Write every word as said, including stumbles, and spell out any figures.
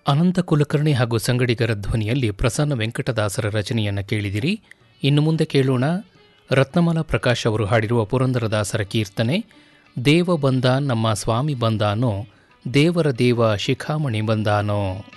ಅನಂತ ಕುಲಕರ್ಣಿ ಹಾಗೂ ಸಂಗಡಿಗರ ಧ್ವನಿಯಲ್ಲಿ ಪ್ರಸನ್ನ ವೆಂಕಟದಾಸರ ರಚನೆಯನ್ನು ಕೇಳಿದಿರಿ. ಇನ್ನು ಮುಂದೆ ಕೇಳೋಣ ರತ್ನಮಾಲಾ ಪ್ರಕಾಶ್ ಅವರು ಹಾಡಿರುವ ಪುರಂದರದಾಸರ ಕೀರ್ತನೆ ದೇವ ಬಂದ ನಮ್ಮ ಸ್ವಾಮಿ ಬಂದಾನೋ, ದೇವರ ದೇವ ಶಿಖಾಮಣಿ ಬಂದಾನೋ.